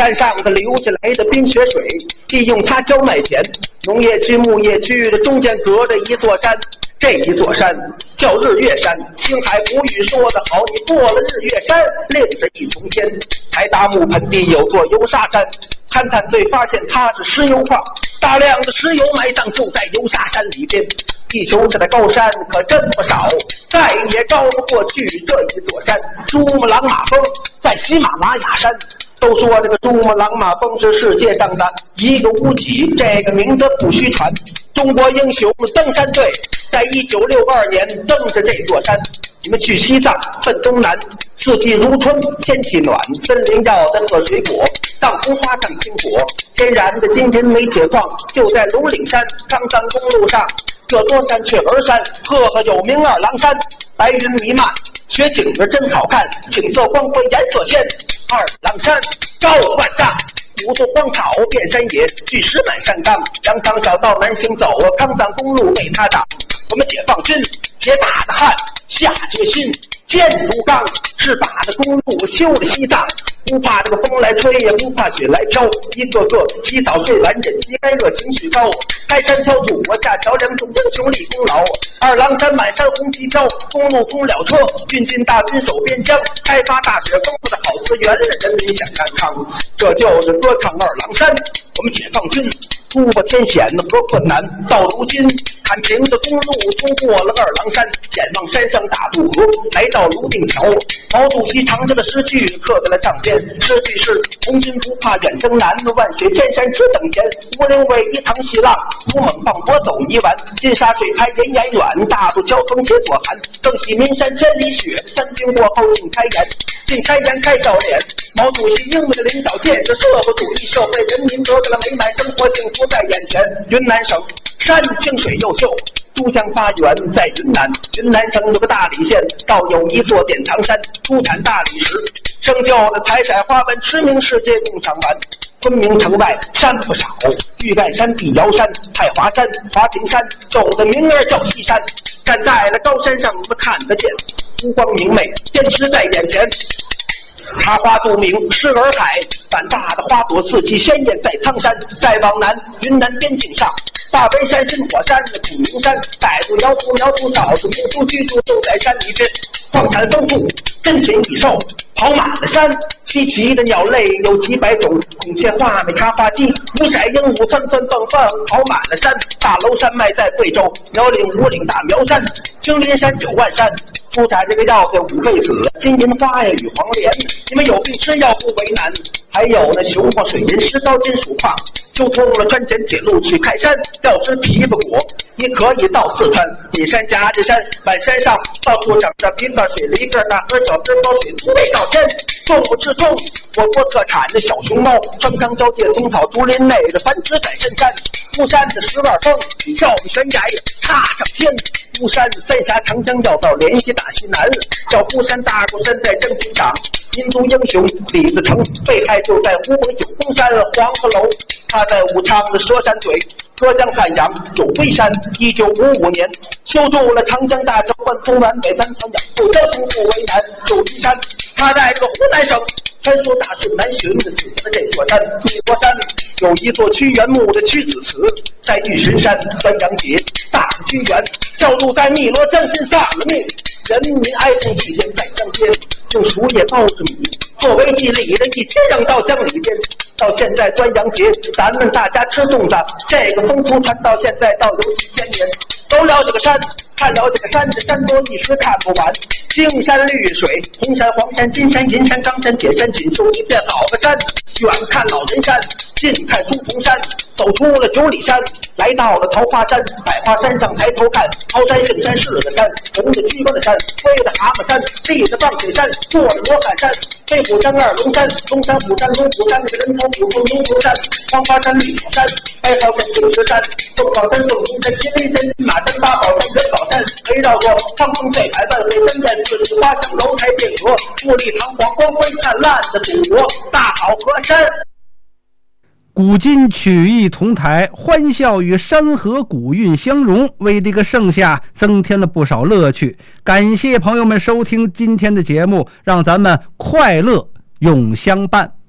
山上的流下来的冰雪水，利用它浇麦田。农业区、牧业区的中间隔着一座山，这一座山叫日月山。青海古语说得好，你过了日月山，另是一重天。台大木盆地有座油砂山，勘探队发现它是石油矿，大量的石油埋葬就在油砂山里边。地球上的高山可真不少，再也高不过去这一座山——珠穆朗玛峰，在喜马拉雅山。都说这个珠穆朗玛峰是世界上的一个屋脊，这个名字不虚传。中国英雄登山队在1962年登着这座山。你们去西藏奔东南，四季如春，天气暖，森林要的喝水果，上红花上青果，天然的金银煤铁矿就在龙岭山康山公路上。这座山雀儿山，赫赫有名二郎山，白云弥漫，雪景子真好看，景色光辉颜色鲜。二郎山高万丈，五座荒草遍山野，巨石满山岗，羊肠小道难行走，康藏公路被他挡。我们解放军铁打的汉，下决心坚如钢，是把这公路修了西藏，不怕这个风来吹，也不怕雪来飘，一个个洗澡睡完忍饥挨饿情绪高，开山挑土我架桥梁，众英雄立功劳。二郎山满山红旗飘，公路通了车，运进大军守边疆，开发大雪丰富的好资源，人民享安康。这就是歌唱二郎山，我们解放军突破天险和困难，到如今看平的公路通过了二郎山，眼望山上大渡河，来到泸定桥。毛主席长征的诗句刻在了上边，诗句是红军不怕远征难，万水千山只等闲，无陵为一塘细浪，如猛放波走泥丸，金沙水开人言远，大渡桥风解左寒，更喜岷山千里雪，三军过后尽开颜，尽开颜开笑脸。毛主席英明的领导建设社会主义社会，人民得到了美满生活，幸福在眼前。云南省山清水又秀，珠江发源在云南。云南省有个大理县，倒有一座典藏山，出产大理石，生就了彩色花纹，驰名世界共赏玩。昆明城外山不少，玉盖山、碧瑶山、太华山、华坪山，有的名儿叫西山。站在了高山上，我们看得见，湖光明媚，坚持在眼前。插花渡名，狮洱海，胆大的花朵四季鲜艳在苍山。再往南，云南边境上，大围山、新火山、普宁山，傣族、苗族、少数民族居住都在山里边。矿产丰富，珍禽异兽跑满了山，稀奇的鸟类有几百种，孔雀、画眉、茶花鸡、五色鹦鹉纷纷蹦蹦跑满了山。大娄山脉在贵州，苗岭、五岭、大苗山、青林山、9万山，出产这个药材五味子、金银花呀、与黄连。你们有病吃药不为难。还有那雄黄、水银、石膏、金属矿，修通了川黔铁路去开山，要吃枇杷果，也可以到四川隐山、夹子山、满山上，到处长着枇杷、水梨、个大河、小枝包水，土味道鲜。动物之中，我国特产的小熊猫，双江交界，丛草竹林内的繁殖在深山。巫山的12峰，跳悬崖踏上天。巫山三峡长江要道联系大西南，叫巫山大过山在正军长，民族英雄李自成被害就在湖北九峰山黄鹤楼，他在武昌的佘山嘴。浙江汉阳九龟山，1955年修筑了长江大桥，贯通皖北3条养护交通不为难。九嶷山，他在这个湖南省传说大顺南巡的指的这座山。这座山有一座屈原墓的屈子祠，在玉石山端阳节，大的屈原教主在汨罗江心丧了命，人民哀痛祭奠在江边，用树叶包着米作为祭礼的，一天扔到江里边。到现在端阳节，咱们大家吃粽子，这个风俗传到现在到有几千年。走了这个山，看了这个山，这山多一时看不完。青山绿水，红山黄山金山银山钢山铁山锦绣一片好个山。远看老人山，近看书童山，走出了9里山，来到了桃花山。百花山上抬头看，桃山圣山是个山，红的鸡巴的山，灰的蛤蟆山，立的放水山，坐的罗汉山，飞虎山、二龙山、中山虎山、龙虎山，这个人头虎凤龙头山，黄花山、绿草山，白毫山、青石山，凤凰山、凤鸣山、金陵山、马山、八宝山、元宝山，围绕着苍松翠柏万水山涧，四季花香楼台殿阁，富丽堂皇光辉灿烂的祖国大好河山。 古今曲艺同台，欢笑与山河古韵相融，为这个盛夏增添了不少乐趣。感谢朋友们收听今天的节目，让咱们快乐永相伴。